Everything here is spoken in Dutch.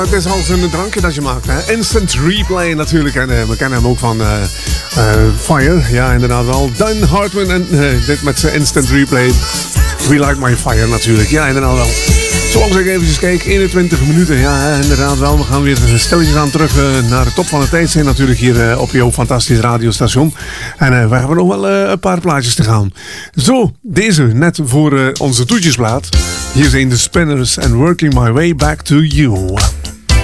Het is als een drankje dat je maakt, hè? Instant Replay natuurlijk. En we kennen hem ook van Fire. Ja, inderdaad wel. Dan Hartman en dit met zijn Instant Replay. We Like My Fire natuurlijk. Ja, inderdaad wel. Zoals ik even kijk, 21 minuten. Ja, inderdaad wel. We gaan weer stilletjes aan terug naar de top van het tijdstip natuurlijk hier op jouw fantastisch radiostation. En we hebben nog wel een paar plaatjes te gaan. Zo, deze net voor onze toetjesplaat. Hier zijn de Spinners en Working My Way Back to You.